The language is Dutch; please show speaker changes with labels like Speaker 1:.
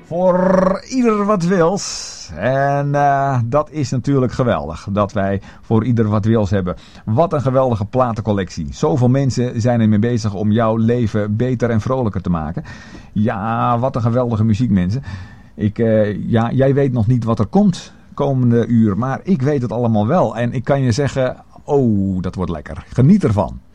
Speaker 1: Voor ieder wat wils. En dat is natuurlijk geweldig. Dat wij voor ieder wat wils hebben. Wat een geweldige platencollectie. Zoveel mensen zijn ermee bezig om jouw leven beter en vrolijker te maken. Ja, wat een geweldige muziek, mensen. Jij weet nog niet wat er komt komende uur. Maar ik weet het allemaal wel. En ik kan je zeggen, oh, dat wordt lekker. Geniet ervan.